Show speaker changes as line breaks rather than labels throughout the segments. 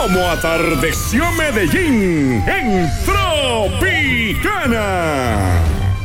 como atardeció Medellín en Tropicana.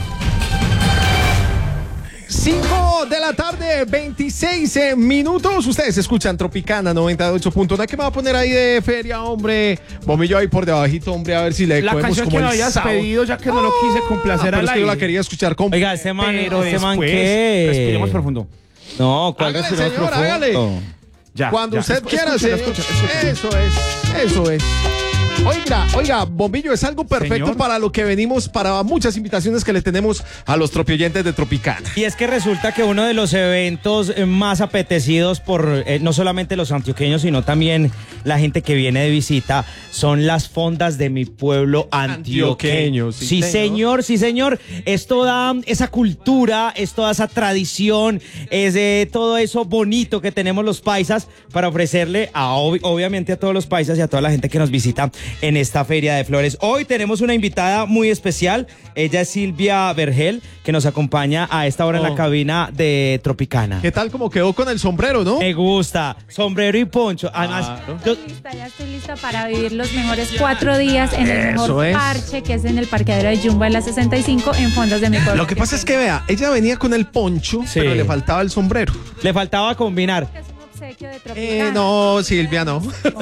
5 de la tarde, 26 minutos. Ustedes escuchan Tropicana 98.9. ¿Qué me va a poner ahí de feria, hombre? Bombillo ahí por debajito, hombre, a ver si le
la
podemos
canción
como
que me
el
habías
sábado.
pedido, ya que no lo quise complacer
pero
al
es que yo
aire.
la quería escuchar con...
Oiga, ese man ¿qué?
Respiremos profundo.
No, ¿cuál
Hágale,
respiremos
señor,
profundo?
hágale.
Ya.
Cuando
ya.
usted quiera,
escucha,
señor.
escucha.
Eso es. Oiga, Bombillo, es algo perfecto
Señor.
para lo que venimos, para muchas invitaciones que le tenemos a los tropioyentes de Tropicana.
Y es que resulta que uno de los eventos más apetecidos por no solamente los antioqueños, sino también la gente que viene de visita, son las fondas de mi pueblo antioqueño. Sí, señor. Es toda esa cultura, es toda esa tradición, es todo eso bonito que tenemos los paisas para ofrecerle obviamente a todos los paisas y a toda la gente que nos visita en esta Feria de Flores. Hoy tenemos una invitada muy especial. Ella es Silvia Vergel, que nos acompaña a esta hora en la cabina de Tropicana.
¿Qué tal como quedó con el sombrero, no?
Me gusta. Sombrero y poncho. Además,
Ya estoy lista para vivir los mejores 4 días en el
Eso
mejor
es.
parche, que es en el parqueadero de Jumbo de la 65, en fondas de mi pueblo.
Lo que pasa es que, vea, ella venía con el poncho,
Sí.
pero le faltaba el sombrero.
le faltaba combinar.
Es un obsequio de Tropicana.
No, Silvia, no.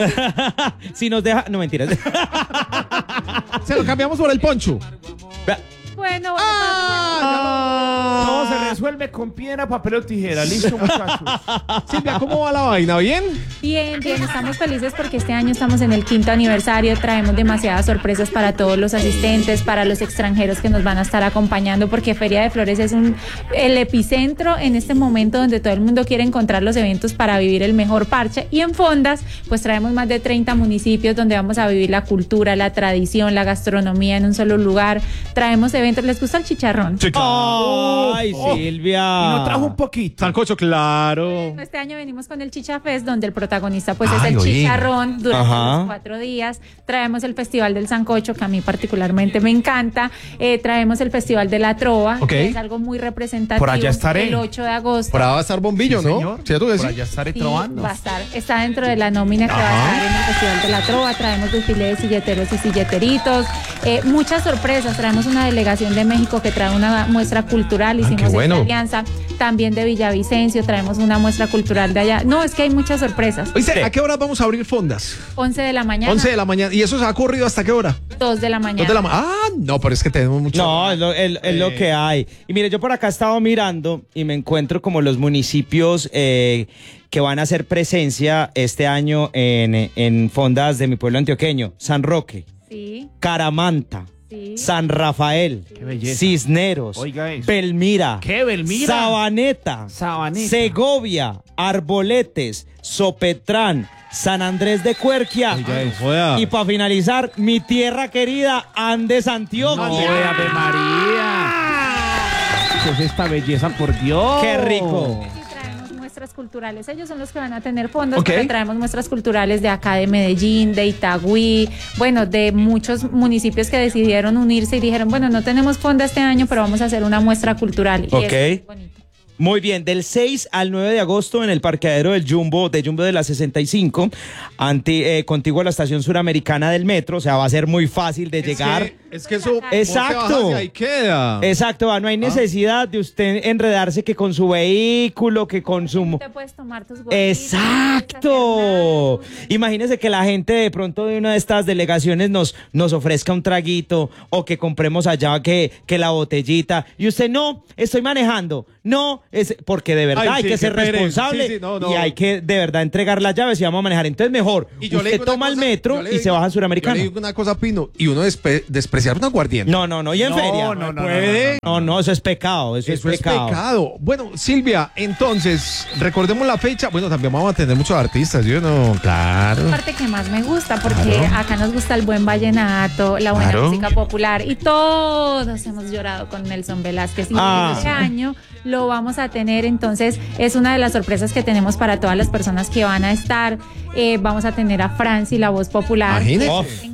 Si nos deja... No, mentiras.
Se lo cambiamos por el poncho.
Bueno,
Todo se resuelve con piedra, papel o tijera. Listo, muchachos.
Silvia, ¿cómo va la vaina? ¿Bien?
bien, estamos felices porque este año estamos en el 5º aniversario, traemos demasiadas sorpresas para todos los asistentes, para los extranjeros que nos van a estar acompañando, porque Feria de Flores es el epicentro en este momento donde todo el mundo quiere encontrar los eventos para vivir el mejor parche, y en fondas pues traemos más de 30 municipios donde vamos a vivir la cultura, la tradición, la gastronomía en un solo lugar. Traemos eventos. ¿Les gusta el chicharrón?
Ay, Silvia.
Y no trajo un poquito.
Sancocho, claro.
Este año venimos con el Chichafest, donde el protagonista pues
Ay,
es el
oye.
chicharrón durante
Ajá.
los 4 días. Traemos el Festival del Sancocho, que a mí particularmente me encanta. Traemos el Festival de la Trova,
Ok.
que es algo muy representativo.
Por allá estaré.
El 8 de agosto.
Por ahí va a estar Bombillo,
Sí,
¿no?
señor.
¿Cierto que
Por
sí?
allá estaré
Sí,
trovando.
va a estar, está dentro de la nómina que va a estar en el Festival de la Trova. Traemos desfile de silleteros y silleteritos, muchas sorpresas. Traemos una delegación de México que trae una muestra cultural, hicimos
qué bueno.
esta alianza. También de Villavicencio traemos una muestra cultural de allá. No, es que hay muchas sorpresas.
Oye, ¿a qué hora vamos a abrir fondas?
11 de la mañana,
11 de la mañana. ¿Y eso se ha corrido hasta qué hora?
2 de la
2
mañana.
de la mañana. Ah, no, pero es que tenemos mucho.
No, es lo que hay. Y mire, yo por acá estaba mirando y me encuentro como los municipios que van a hacer presencia este año en fondas de mi pueblo antioqueño. San Roque,
Sí,
Caramanta,
sí.
San Rafael,
Qué belleza.
Cisneros,
Oiga eso.
Belmira,
¿Qué, Belmira?
Sabaneta, Segovia, Arboletes, Sopetrán, San Andrés de Cuerquia. Y para finalizar, mi tierra querida, Andes, Antioquia.
No, Ave María. ¿Qué es esta belleza, por Dios?
¡Qué rico!
Sí, traemos muestras culturales. Ellos son los que van a tener fondos,
Ok.
pero traemos muestras culturales de acá, de Medellín, de Itagüí, bueno, de muchos municipios que decidieron unirse y dijeron, bueno, no tenemos fonda este año, pero vamos a hacer una muestra cultural. Y
Ok.
eso es bonito.
Muy bien, del 6 al 9 de agosto en el parqueadero del Jumbo de la 65, contiguo a la estación suramericana del metro, o sea, va a ser muy fácil de llegar.
Es que eso.
Exacto.
Y ahí queda.
Exacto, no hay necesidad de usted enredarse que con su vehículo, que con su...
Te puedes tomar tus gorditas,
Exacto. Imagínese que la gente de pronto de una de estas delegaciones nos ofrezca un traguito o que compremos allá que la botellita y usted no, estoy manejando. No, es porque de verdad
Ay,
hay
sí,
que ser
qué pereza.
responsable
Sí, sí, no.
y hay que de verdad entregar las llaves y vamos a manejar. Entonces mejor,
Y yo le
usted
digo una
toma el
cosa,
metro
yo le
y se
digo-
baja a
Yo
Suramericana.
le digo una cosa, Pino, y uno despreciar un aguardiente.
No, y en feria.
no,
puede.
No, eso es pecado, eso es pecado.
Bueno, Silvia, entonces, recordemos la fecha. Bueno, también vamos a tener muchos artistas, ¿yo no? Claro.
La parte que más me gusta, porque acá nos gusta el buen vallenato, la buena
Claro.
música popular, y todos hemos llorado con Nelson Velázquez, y este año lo vamos a tener. Entonces es una de las sorpresas que tenemos para todas las personas que van a estar. Vamos a tener a Franci, la voz popular.
Imagínese.
En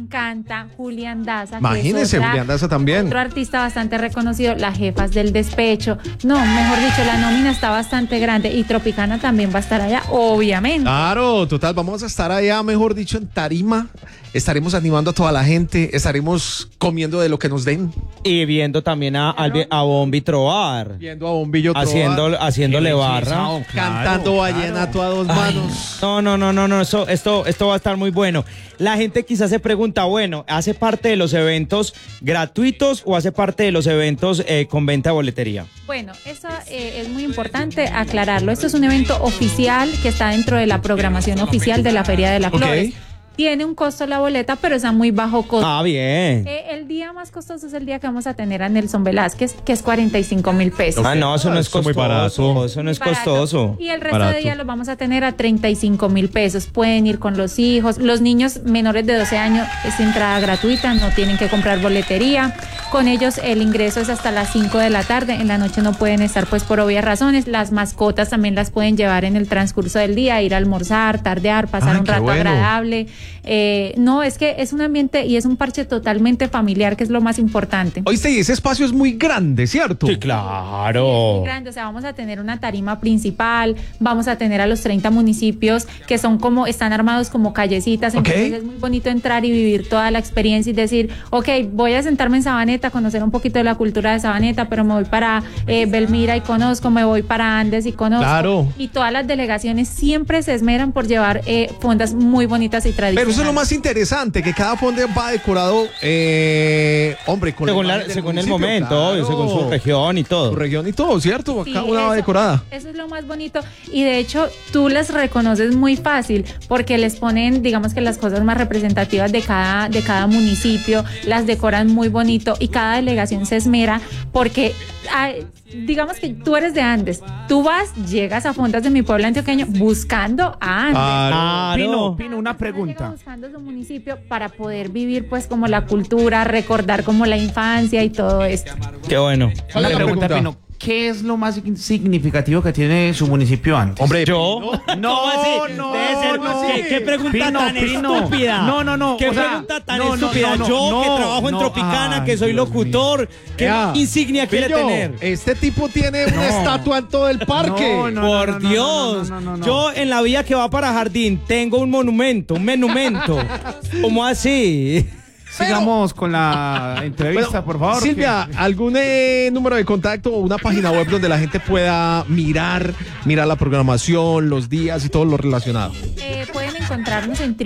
canta Julián Daza.
Imagínese, Julián Daza también.
Otro artista bastante reconocido, Las Jefas del Despecho. No, mejor dicho, la nómina está bastante grande y Tropicana también va a estar allá, obviamente.
Claro, total, vamos a estar allá, mejor dicho, en tarima. Estaremos animando a toda la gente, estaremos comiendo de lo que nos den.
Y viendo también a Bombi Trovar.
Viendo a Bombillo Trovar.
Haciéndole barra.
Cantando vallenato a dos manos.
No, esto va a estar muy bueno. La gente quizás se pregunta, bueno, ¿hace parte de los eventos gratuitos o hace parte de los eventos con venta de boletería?
Bueno, eso es muy importante aclararlo. Esto es un evento oficial que está dentro de la programación oficial de la Feria de las Flores. Tiene un costo la boleta, pero es a muy bajo costo.
Ah, bien.
El día más costoso es el día que vamos a tener a Nelson Velázquez, que es 45,000 pesos.
Ah, no, eso no es costoso.
Muy barato.
Eso no es costoso.
Y el resto de días los vamos a tener a 35,000 pesos. Pueden ir con los hijos. Los niños menores de 12 años es entrada gratuita, no tienen que comprar boletería. Con ellos el ingreso es hasta las 5 de la tarde. En la noche no pueden estar, pues por obvias razones. Las mascotas también las pueden llevar en el transcurso del día, ir a almorzar, tardear, pasar un rato agradable. No, es que es un ambiente y es un parche totalmente familiar, que es lo más importante.
Oíste, y ese espacio es muy grande, ¿cierto?
Sí, claro.
Muy grande, o sea, vamos a tener una tarima principal, vamos a tener a los 30 municipios que son como, están armados como callecitas, entonces es muy bonito entrar y vivir toda la experiencia y decir, ok, voy a sentarme en Sabaneta, conocer un poquito de la cultura de Sabaneta, pero me voy para Belmira y conozco, me voy para Andes y conozco. Claro. Y todas las delegaciones siempre se esmeran por llevar fondas muy bonitas y tradicionales.
Pero eso es lo más interesante, que cada fonda va decorado, hombre, con
según el momento, claro, según su región y todo.
Su región y todo, ¿cierto?
Sí,
cada una va decorada.
Eso es lo más bonito. Y de hecho, tú las reconoces muy fácil, porque les ponen, digamos que las cosas más representativas de cada municipio, las decoran muy bonito y cada delegación se esmera porque... digamos que tú eres de Andes, tú llegas a fondas de mi pueblo antioqueño buscando a Andes.
Pino, una pregunta.
Buscando su municipio para poder vivir pues como la cultura, recordar como la infancia y todo esto.
Qué bueno.
Una pregunta, Pino. ¿Qué es lo más significativo que tiene su municipio antes?
Hombre,
¿yo? No, debe ser. ¿Qué pregunta tan estúpida?
No.
¿Qué pregunta tan estúpida? Yo que trabajo en Tropicana, que soy locutor, ¿qué insignia quiere tener?
Este tipo tiene una estatua en todo el parque.
Por Dios. Yo en la vía que va para Jardín tengo un monumento. ¿Cómo así?
Sigamos con la entrevista, por favor.
Silvia, ¿algún número de contacto o una página web donde la gente pueda mirar la programación, los días y todo lo relacionado?
Pueden encontrarnos en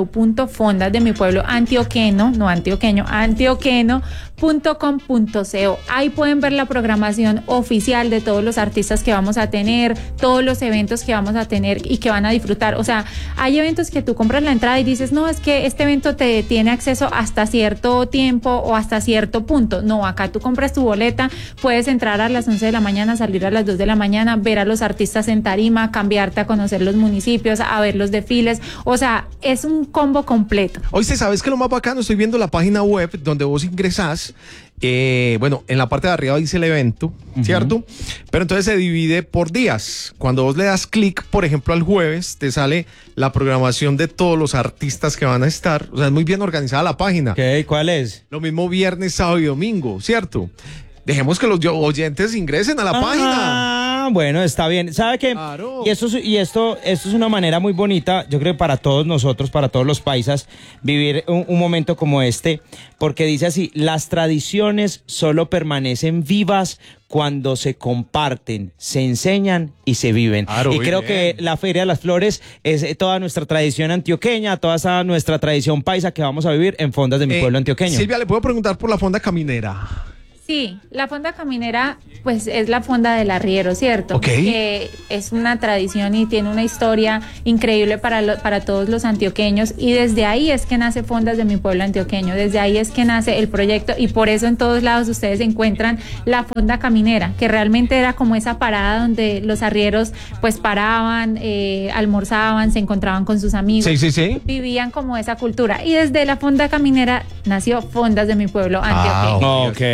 www.fondasdemipuebloantioqueno.com.co. Ahí pueden ver la programación oficial de todos los artistas que vamos a tener, todos los eventos que vamos a tener y que van a disfrutar. O sea, hay eventos que tú compras la entrada y dices, no, es que este evento te tiene acceso hasta cierto tiempo o hasta cierto punto. No, acá tú compras tu boleta, puedes entrar a las 11 de la mañana, salir a las 2 de la mañana, ver a los artistas en tarima, cambiarte a conocer los municipios, a ver los desfiles. O sea, es un combo completo.
Oye, ¿sabes qué es lo más bacano? Estoy viendo la página web donde vos ingresás. Bueno, en la parte de arriba dice el evento, ¿cierto? Pero entonces se divide por días. Cuando vos le das clic, por ejemplo, al jueves, te sale la programación de todos los artistas que van a estar. O sea, es muy bien organizada la página.
¿Qué? ¿Cuál es?
Lo mismo viernes, sábado y domingo, ¿cierto? Dejemos que los oyentes ingresen a la página.
Bueno, está bien. ¿Sabe qué?
Claro.
Y esto es una manera muy bonita, yo creo que para todos nosotros, para todos los paisas, vivir un momento como este, porque dice así, las tradiciones solo permanecen vivas cuando se comparten, se enseñan y se viven.
Claro,
y creo que la Feria de las Flores es toda nuestra tradición antioqueña, toda esa nuestra tradición paisa que vamos a vivir en fondas de mi pueblo antioqueño.
Silvia, ¿le puedo preguntar por la fonda caminera?
Sí, la fonda caminera pues es la fonda del arriero, ¿cierto?
Ok.
Que es una tradición y tiene una historia increíble para todos los antioqueños y desde ahí es que nace Fondas de mi pueblo antioqueño, desde ahí es que nace el proyecto y por eso en todos lados ustedes encuentran la fonda caminera, que realmente era como esa parada donde los arrieros pues paraban, almorzaban, se encontraban con sus amigos,
sí.
Vivían como esa cultura y desde la fonda caminera nació Fondas de mi pueblo antioqueño.
Ok.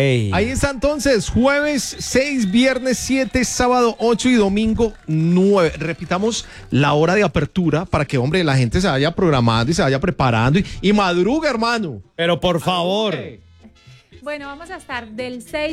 Ahí está entonces, jueves 6, viernes 7, sábado 8 y domingo 9. Repitamos la hora de apertura para que, hombre, la gente se vaya programando y se vaya preparando y madruga, hermano.
Pero por favor.
Bueno, vamos a estar del 6